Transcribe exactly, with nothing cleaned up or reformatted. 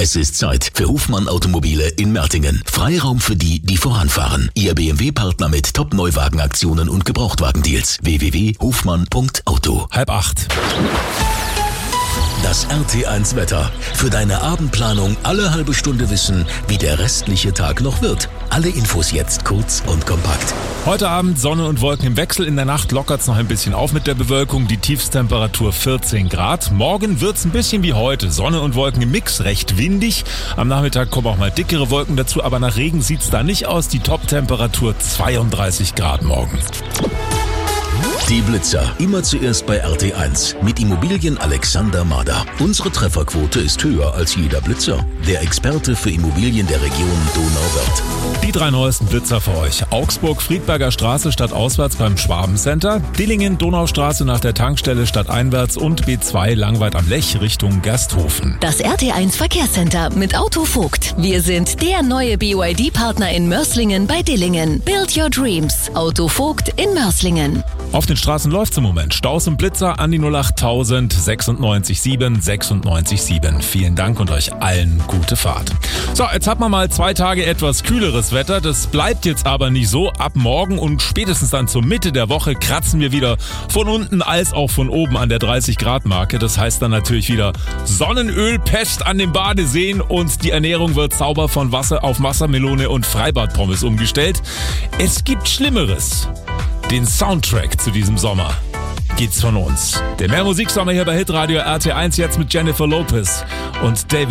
Es ist Zeit für Hofmann Automobile in Mertingen. Freiraum für die, die voranfahren. Ihr B M W-Partner mit Top-Neuwagenaktionen und Gebrauchtwagendeals. w w w punkt hofmann punkt auto. Halb acht. Das R T eins Wetter. Für deine Abendplanung alle halbe Stunde wissen, wie der restliche Tag noch wird. Alle Infos jetzt kurz und kompakt. Heute Abend Sonne und Wolken im Wechsel. In der Nacht lockert's noch ein bisschen auf mit der Bewölkung. Die Tiefstemperatur vierzehn Grad. Morgen wird's ein bisschen wie heute. Sonne und Wolken im Mix, recht windig. Am Nachmittag kommen auch mal dickere Wolken dazu, aber nach Regen sieht's da nicht aus. Die Top-Temperatur zweiunddreißig Grad morgen. Die Blitzer. Immer zuerst bei R T eins. Mit Immobilien Alexander Mader. Unsere Trefferquote ist höher als jeder Blitzer. Der Experte für Immobilien der Region Donauwörth. Die drei neuesten Blitzer für euch. Augsburg, Friedberger Straße stadtauswärts beim Schwabencenter. Dillingen, Donaustraße nach der Tankstelle stadteinwärts und B zwei Langweid am Lech Richtung Gersthofen. Das R T eins Verkehrscenter mit Autovogt. Wir sind der neue B Y D-Partner in Mörslingen bei Dillingen. Build your dreams. Autovogt in Mörslingen. Auf den Straßen läuft's im Moment. Staus und Blitzer an die null acht tausend sechsundneunzig sieben sechsundneunzig sieben. Vielen Dank und euch allen gute Fahrt. So, jetzt hat man mal zwei Tage etwas kühleres Wetter. Das bleibt jetzt aber nicht so. Ab morgen und spätestens dann zur Mitte der Woche kratzen wir wieder von unten als auch von oben an der dreißig Grad Marke. Das heißt dann natürlich wieder Sonnenölpest an den Badeseen und die Ernährung wird sauber von Wasser auf Wassermelone und Freibadpommes umgestellt. Es gibt Schlimmeres. Den Soundtrack zu diesem Sommer geht's von uns. Der Mehr Musiksommer hier bei Hitradio R T eins jetzt mit Jennifer Lopez und David